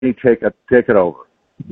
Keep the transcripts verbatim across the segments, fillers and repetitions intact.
take it, take it over.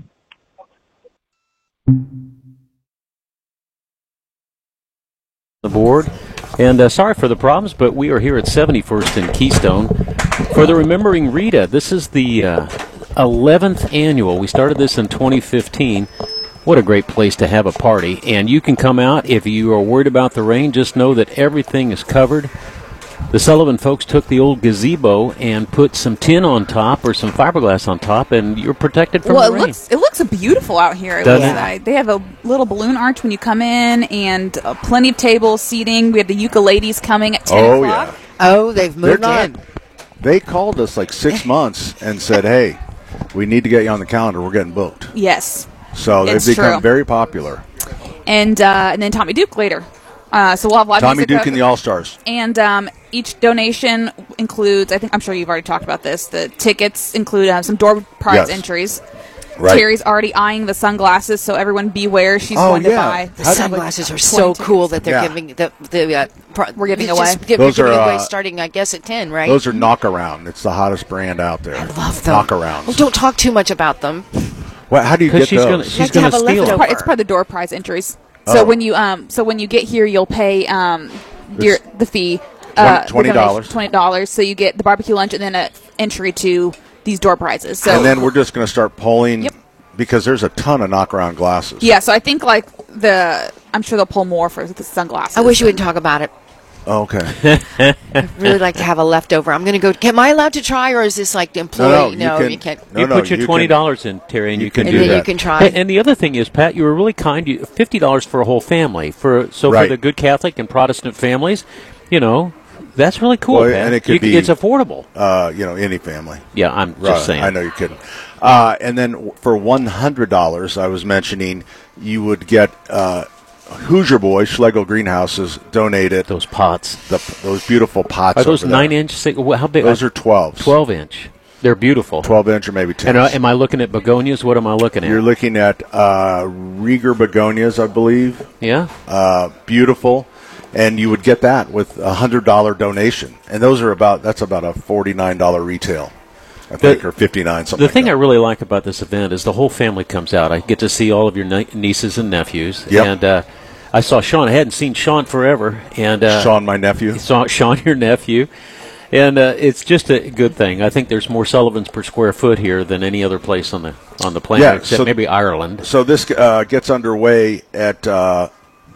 The board. And uh, sorry for the problems, but we are here at seventy-first and Keystone for the Remembering Rita. This is the uh, eleventh annual. We started this in twenty fifteen. What a great place to have a party. And you can come out. If you are worried about the rain, just know that everything is covered. The Sullivan folks took the old gazebo and put some tin on top or some fiberglass on top, and you're protected from well, the rain. Well, it looks, it looks beautiful out here. Doesn't it? Uh, they have a little balloon arch when you come in, and uh, plenty of tables, seating. We have the ukuleles coming at ten oh, o'clock. Yeah. Oh, they've moved not, in. They called us like six months and said, hey, we need to get you on the calendar. We're getting booked. Yes. So they've it's become true. very popular. And uh, and then Tommy Duke later. Uh, so we'll have live Tommy music Duke up. and the All-Stars. And um, each donation includes, I think, I'm sure you've already talked about this, the tickets include uh, some door prize Yes. entries. Right. Terry's already eyeing the sunglasses, so everyone beware. She's Oh, going to yeah. buy. The How- sunglasses are like so twenty cool that they're Yeah. giving the the uh, pro- We're giving it's away. just give- Those giving are, away uh, starting, I guess, at ten, right? Those are Knockaround. It's the hottest brand out there. I love them. Knockarounds. Well, don't talk too much about them. Well, how do you 'Cause get she's those? gonna- she's Like to have a steal leftover. them. Part- It's part of the door prize entries. So Oh. when you um, so when you get here, you'll pay um, your, the fee. Uh, the twenty dollars. Twenty dollars. So you get the barbecue lunch and then an entry to these door prizes. So And then we're just going to start pulling Yep. because there's a ton of knockaround glasses. yeah. So I think like the I'm sure they'll pull more for the sunglasses. I wish you wouldn't talk about it. Oh, okay. I'd really like to have a leftover. I'm going to go. Am I allowed to try, or is this like the employee? No, no, you can- can't. No, you no, put your you twenty can- dollars in, Terry, and you, you can, can do And then that. you can try. And, and the other thing is, Pat, you were really kind. You fifty dollars for a whole family. For so Right. for the good Catholic and Protestant families, you know, that's really cool. Well, Pat. and it could You- be- it's affordable. Uh, you know, any family. Yeah, I'm Right. just saying. I know you're kidding. Uh, and then w- for one hundred dollars, I was mentioning, you would get uh, Hoosier Boys, Schlegel Greenhouses, donated Those pots. the, those beautiful pots. Are those over there. nine inch? Six, wh- how big? Those are twelve. twelve inch. They're beautiful. twelve inch or maybe ten. And uh, am I looking at begonias? What am I looking at? You're looking at uh, Rieger begonias, I believe. yeah. Uh, beautiful. And you would get that with a one hundred dollars donation. And those are about, that's about a forty-nine dollars retail, I think, or fifty-nine dollars, something The thing like I that. really like about this event is the whole family comes out. I get to see all of your nie- nieces and nephews. Yep. And uh, I saw Sean. I hadn't seen Sean forever. And uh, Sean, my nephew. saw Sean, your nephew. And uh, it's just a good thing. I think there's more Sullivans per square foot here than any other place on the on the planet, Yeah, except so- maybe Ireland. So this uh, gets underway at uh,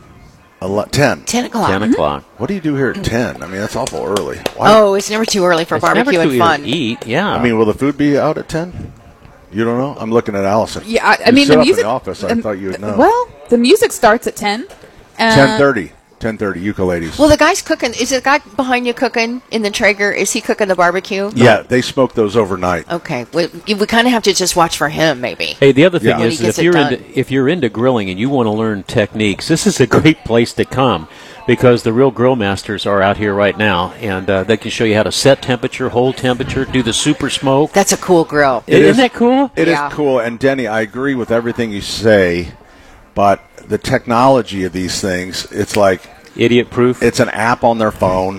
ele- ten. Ten o'clock. Ten o'clock. What do you do here at ten? I mean, that's awful early. Why? Oh, it's never too early for It's barbecue never and too fun. early to eat. Yeah. I mean, will the food be out at ten? You don't know? I'm looking at Allison. Yeah, I, I You mean sit the up music. in the office. I um, thought you would know. Well, the music starts at ten. Uh, ten thirty. ten thirty, ukuleles. Well, the guy's cooking. Is the guy behind you cooking in the Traeger? Is he cooking the barbecue? yeah, they smoke those overnight. Okay. We, we kind of have to just watch for him, maybe. Hey, the other thing Yeah. When is, he gets if it you're done. into if you're into grilling and you want to learn techniques, this is a great place to come because the real grill masters are out here right now, and uh, they can show you how to set temperature, hold temperature, do the super smoke. That's a cool grill. It Isn't is- that cool? It is Yeah. cool. And Denny, I agree with everything you say, but the technology of these things, it's like Idiot proof. it's an app on their phone.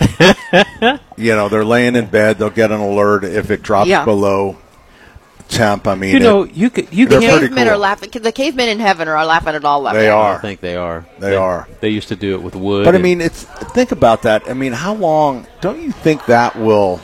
You know, they're laying in bed, they'll get an alert if it drops Yeah. below temp. I mean, you know, it- you could you They're can. pretty Cavemen cool. are laughing. The cavemen in heaven are laughing at all of They it. are. I think they are. They are. They used to do it with wood. But I and- mean, it's think about that. I mean, how long don't you think that will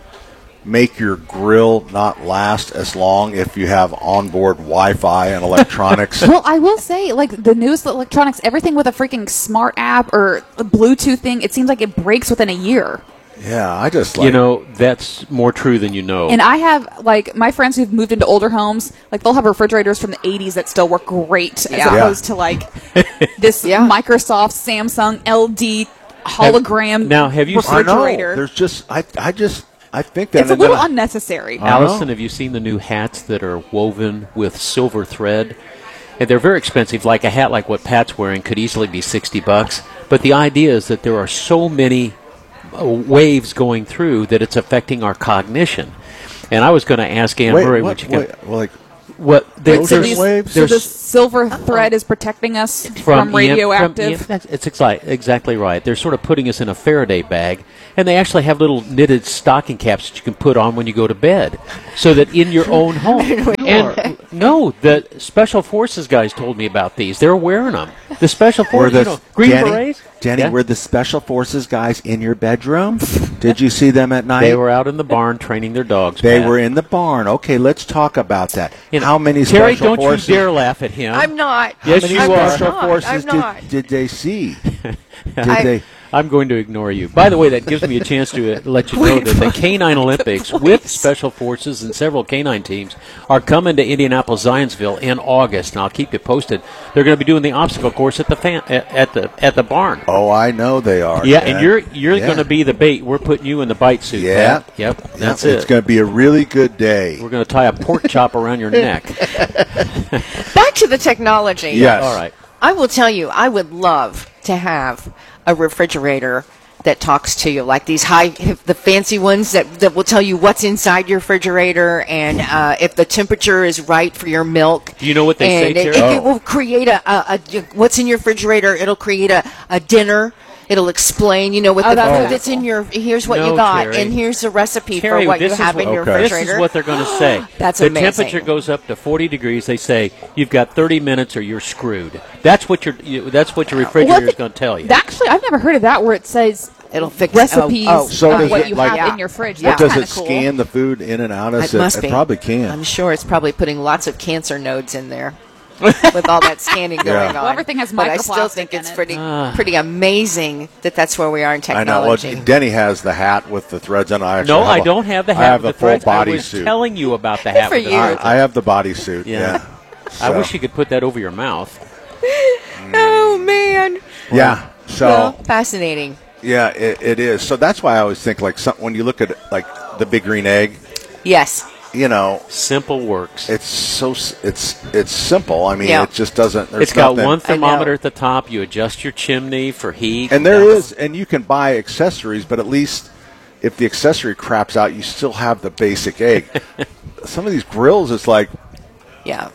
make your grill not last as long if you have onboard Wi-Fi and electronics? Well, I will say, like the newest electronics, everything with a freaking smart app or a Bluetooth thing, it seems like it breaks within a year. Yeah, I just like you know, that's more true than you know. And I have, like, my friends who've moved into older homes, like, they'll have refrigerators from the eighties that still work great, as Yeah. opposed to, like, this Yeah. Microsoft, Samsung, L D hologram now, have you seen- I know. refrigerator. The's just I I just I think that It's a and then little I- unnecessary. I know. Allison, have you seen the new hats that are woven with silver thread? And they're very expensive. Like a hat like what Pat's wearing could easily be sixty bucks. But the idea is that there are so many uh, waves going through that it's affecting our cognition. And I was going to ask Anne wait, Murray what, when she got, wait, well, like What there, Wait, so, there's, these, waves? so the there's silver thread is protecting us from, from radioactive. Yeah, from, yeah, that's, it's exactly, exactly right. They're sort of putting us in a Faraday bag, and they actually have little knitted stocking caps that you can put on when you go to bed, so that in your own home. And no, the Special Forces guys told me about these. They're wearing them. The Special Were Forces, the, you know, Green Danny, Berets. Danny, Yeah. were the Special Forces guys in your bedroom? Did you see them at night? They were out in the barn training their dogs. They Pat. were in the barn. Okay, let's talk about that. You know, How many Terry, Special don't Forces? you dare laugh at him. I'm not. Yes, How many you are. Special not. Forces I'm did, not. did they see? Did I- they? I'm going to ignore you. By the way, that gives me a chance to uh, let you know that the Canine Olympics with Special Forces and several canine teams are coming to Indianapolis Zionsville in August, and I'll keep you posted. They're going to be doing the obstacle course at the fan, at, at the at the barn. Oh, I know they are. Yeah, and you're you're Yeah. going to be the bait. We're putting you in the bite suit. Yeah. Pat. Yep. Yeah, That's It's it. going to be a really good day. We're going to tie a pork chop around your neck. Back to the technology. Yes. All right. I will tell you, I would love to have a refrigerator that talks to you, like these high, the fancy ones that, that will tell you what's inside your refrigerator and uh, if the temperature is right for your milk. Do you know what they say, and it, Terry? it, it will create a, a, a what's in your refrigerator. It'll create a, a dinner. It'll explain, you know, with Oh, the that's food that's in your. Here's what No, you got, Terry. and here's the recipe Terry, for what you this is have what- in your Okay. This refrigerator. is what they're going to say. That's the amazing. temperature goes up to forty degrees. They say you've got thirty minutes or you're screwed. That's what your you, that's what your refrigerator is What the- going to tell you. Actually, I've never heard of that where it says It'll fix recipes Oh, oh. So of does what it, you like- have in your fridge. Yeah. That's Does kind it of cool. scan the food in and out? It must be. It probably can. I'm sure it's probably putting lots of cancer nodes in there with all that scanning going Yeah. on. Well, everything has But I still microplastic think in it's it. pretty Ah. pretty amazing that that's where we are in I know. Well, technology. Denny has the hat with the threads on it. I actually no, have I a- don't have the I hat have with the the full threads. I was bodysuit. telling you about the hat for with the you. threads. I have the bodysuit. Yeah. Yeah. I So- wish you could put that over your mouth. Oh man! Yeah. So Well, fascinating. yeah, it, it is. So that's why I always think like some, when you look at like the big green egg, Yes. you know, Simple works. it's so s- it's it's simple. I mean, Yeah. it just doesn't. There's It's got nothing- one thermometer know. at the top. You adjust your chimney for heat. And there Down- is, and you can buy accessories, but at least if the accessory craps out, you still have the basic egg. Some of these grills, it's like, Yeah.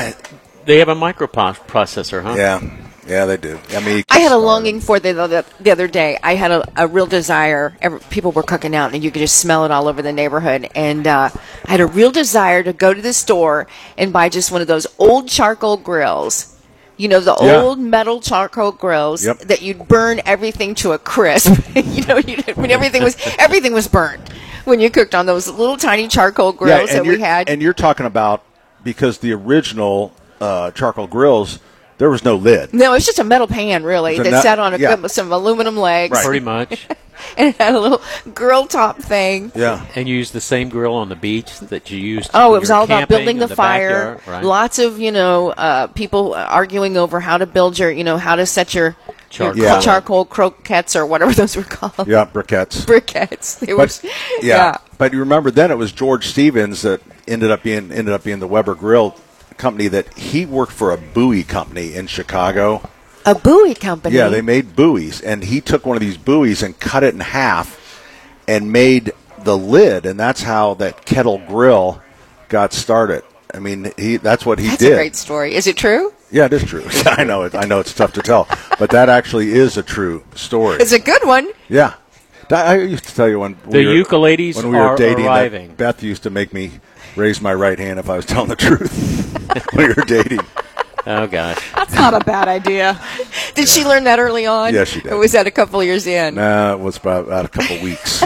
They have a microprocessor, huh? yeah, yeah, they do. I mean, you I can had a start longing it. for the, the the other day. I had a, a real desire. Every, people were cooking out, and you could just smell it all over the neighborhood. And uh, I had a real desire to go to the store and buy just one of those old charcoal grills. You know, the Yeah. old metal charcoal grills Yep. that you'd burn everything to a crisp. you know, you, when everything was everything was burnt when you cooked on those little tiny charcoal Yeah, grills and that we you're- had. And you're talking about because the original uh, charcoal grills, there was no lid. no, it was just a metal pan, really, It was a that nut- sat on a, yeah. some aluminum legs, Right. Pretty much. and it had a little grill top thing. Yeah. And you use the same grill on the beach that you used. Oh, when it was you were all about camping building in the, fire. backyard, right? Lots of, you know, uh, people arguing over how to build your, you know, how to set your, your Charcoal. Yeah. charcoal croquettes or whatever those were called. Yeah, briquettes. Briquettes. It But was, yeah. but you remember then it was George Stevens that ended up being ended up being the Weber Grill company that he worked for a buoy company in Chicago. A buoy company. Yeah, they made buoys, and he took one of these buoys and cut it in half and made the lid, and that's how that kettle grill got started. I mean, he that's what he That's did. a great story. Is it true? Yeah, it is true. I know it. I know it's tough to tell, but that actually is a true story. It's a good one. Yeah. I I used to tell you when The we were, ukuleles when we were are dating, that arriving. Beth used to make me raise my right hand if I was telling the truth when we were dating. Oh, gosh. That's not a bad idea. Did she learn that early on? Yes, she did. Or was that a couple years in? Nah, it was about, about a couple weeks.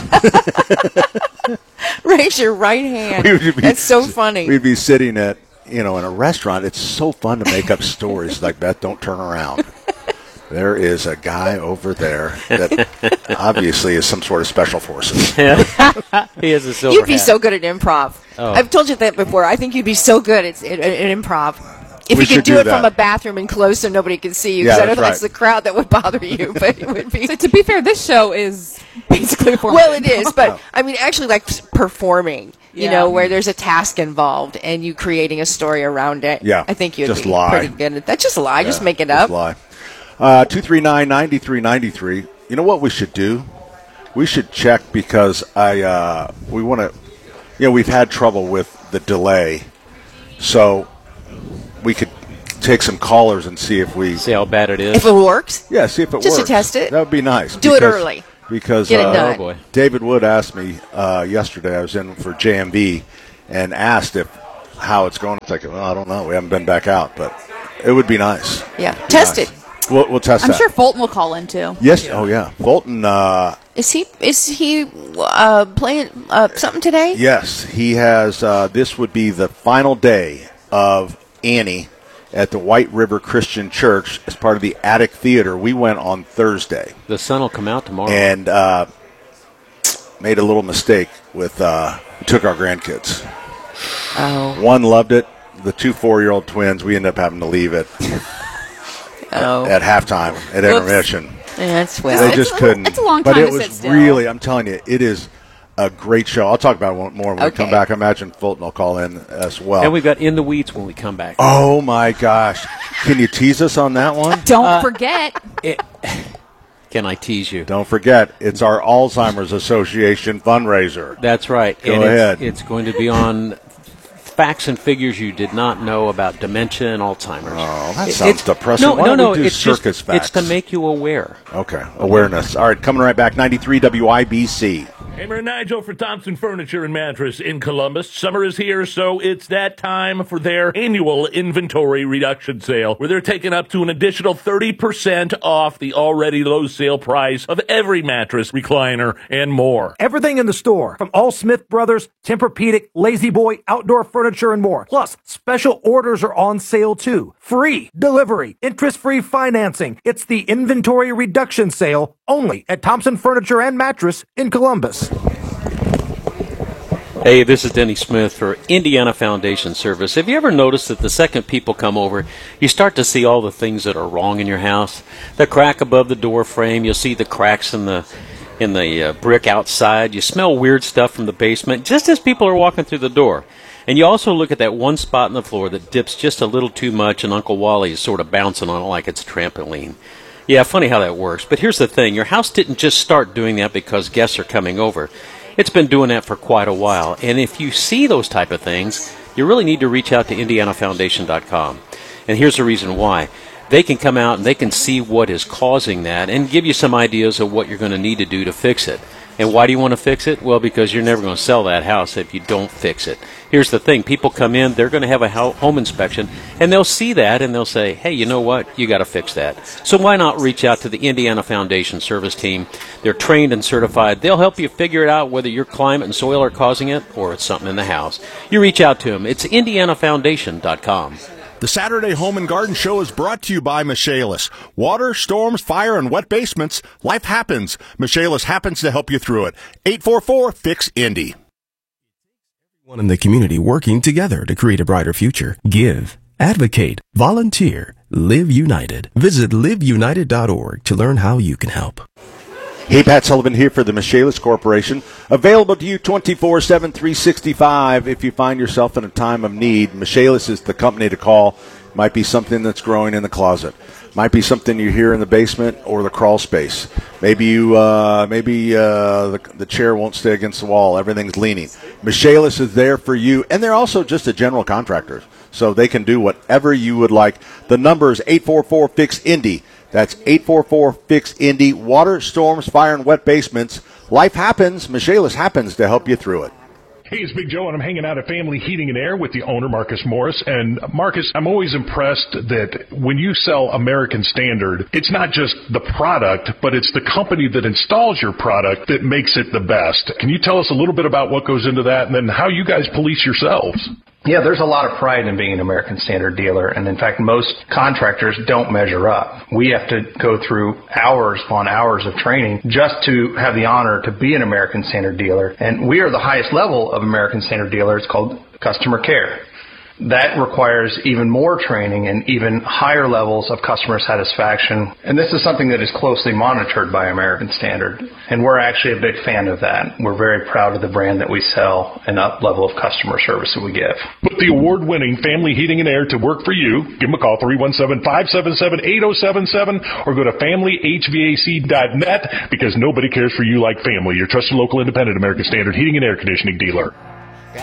Raise your right hand. We would be- That's so funny. We'd be sitting at, you know, in a restaurant. It's so fun to make up stories like, Beth, don't turn around. There is a guy over there that obviously is some sort of special forces. He has a silver You'd be hat. so good at improv. Oh. I've told you that before. I think you'd be so good at, at, at improv. If We you could should do, do it from that. a bathroom and close so nobody could see you, Yeah, because I know that's that's right. the crowd that would bother you, but it would be. So to be fair, this show is basically a form Well, of it is, Oh. but I mean, actually, like performing, you Yeah. know, where there's a task involved and you creating a story around it. Yeah, I think you'd just be lie. pretty good at that. Just lie, just Yeah, make it just up. Lie. Uh, two three nine, nine three nine three. You know what we should do? We should check because I uh, we want to. You know, we've had trouble with the delay So we could take some callers and see if we See how bad it is. If it works, yeah, see if it Just to works. test it. That would be nice. Do it because- early. Because Get it uh, done. Oh, boy. David Wood asked me uh, yesterday. I was in for J M V and asked if how it's going. It's like, well, I don't know. We haven't been back out, but it would be nice. Yeah. Be Test nice. it. We'll, we'll test I'm that. sure Fulton will call in too. Yes. Oh, yeah. Fulton. Uh, Is he is he uh, playing uh, something today? yes, he has. Uh, this would be the final day of Annie at the White River Christian Church as part of the Attic Theater. We went on Thursday The sun will come out tomorrow. and uh, made a little mistake with. Uh, we took our grandkids. Oh. One loved it. The two four-year-old twins, we ended up having to leave it Oh. at halftime, at Whoops. intermission. That's well. They It's just a little- couldn't. it's a long But time it to was sit still. really, I'm telling you, it is a great show. I'll talk about it more when we come Okay. back. I imagine Fulton will call in as well. and we've got In the Weeds when we come back. oh, my gosh. Can you tease us on that one? Don't Uh, forget. It- can I tease you? Don't forget, it's our Alzheimer's Association fundraiser. That's right. Go and ahead. It's, it's going to be on facts and figures you did not know about dementia and Alzheimer's. Oh, that It- sounds it- depressing. No, Why no, don't no. we do it's just- circus facts? It's to make you aware. Okay, awareness. All right, coming right back, ninety-three W I B C. Hammer and Nigel for Thompson Furniture and Mattress in Columbus. Summer is here, so it's that time for their annual inventory reduction sale, where they're taking up to an additional thirty percent off the already low sale price of every mattress, recliner, and more. Everything in the store, from all Smith Brothers, Tempur-Pedic, Lazy Boy, outdoor furniture, and more. Plus, special orders are on sale too. Free delivery, interest-free financing. It's the inventory reduction sale only at Thompson Furniture and Mattress in Columbus. Hey, this is Denny Smith for Indiana Foundation Service. Have you ever noticed that the second people come over, you start to see all the things that are wrong in your house? The crack above the door frame, you'll see the cracks in the in the uh, brick outside. You smell weird stuff from the basement just as people are walking through the door. And you also look at that one spot in the floor that dips just a little too much, and Uncle Wally is sort of bouncing on it like it's a trampoline. Yeah, funny how that works. But here's the thing. Your house didn't just start doing that because guests are coming over. It's been doing that for quite a while. And if you see those type of things, you really need to reach out to indiana foundation dot com. And here's the reason why. They can come out and they can see what is causing that and give you some ideas of what you're going to need to do to fix it. And why do you want to fix it? Well, because you're never going to sell that house if you don't fix it. Here's the thing. People come in, they're going to have a home inspection, and they'll see that, and they'll say, hey, you know what? You got to fix that. So why not reach out to the Indiana Foundation Service Team? They're trained and certified. They'll help you figure it out whether your climate and soil are causing it or it's something in the house. You reach out to them. It's indiana foundation dot com. The Saturday Home and Garden Show is brought to you by Michaelis. Water, storms, fire, and wet basements. Life happens. Michaelis happens to help you through it. eight four four, F I X, Indy. Everyone in the community working together to create a brighter future. Give, advocate, volunteer, live united. Visit live united dot org to learn how you can help. Hey, Pat Sullivan here for the Michaelis Corporation. Available to you twenty-four seven, three sixty-five if you find yourself in a time of need. Michaelis is the company to call. Might be something that's growing in the closet. Might be something you hear in the basement or the crawl space. Maybe you, uh, maybe uh, the, the chair won't stay against the wall. Everything's leaning. Michaelis is there for you, and they're also just a general contractor, so they can do whatever you would like. The number is eight four four, F I X, Indy. That's eight four four, F I X, Indy. Water, storms, fire, and wet basements. Life happens. Michaelis happens to help you through it. Hey, it's Big Joe, and I'm hanging out at Family Heating and Air with the owner, Marcus Morris. And Marcus, I'm always impressed that when you sell American Standard, it's not just the product, but it's the company that installs your product that makes it the best. Can you tell us a little bit about what goes into that and then how you guys police yourselves? Yeah, there's a lot of pride in being an American Standard dealer, and in fact, most contractors don't measure up. We have to go through hours upon hours of training just to have the honor to be an American Standard dealer, and we are the highest level of American Standard dealer. It's called customer care. That requires even more training and even higher levels of customer satisfaction. And this is something that is closely monitored by American Standard. And we're actually a big fan of that. We're very proud of the brand that we sell and that level of customer service that we give. Put the award-winning Family Heating and Air to work for you. Give them a call, three one seven, five seven seven, eight zero seven seven, or go to family h v a c dot net because nobody cares for you like family. Your trusted local independent American Standard Heating and Air Conditioning dealer.